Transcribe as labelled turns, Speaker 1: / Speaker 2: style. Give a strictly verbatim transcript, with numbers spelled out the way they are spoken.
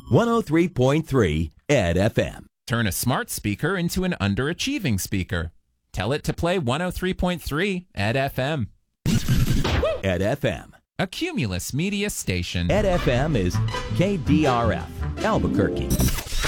Speaker 1: one oh three point three Ed F M.
Speaker 2: Turn a smart speaker into an underachieving speaker. Tell it to play one oh three point three Ed F M.
Speaker 1: Ed F M.
Speaker 2: A Cumulus Media station.
Speaker 1: Ed F M is K D R F, Albuquerque.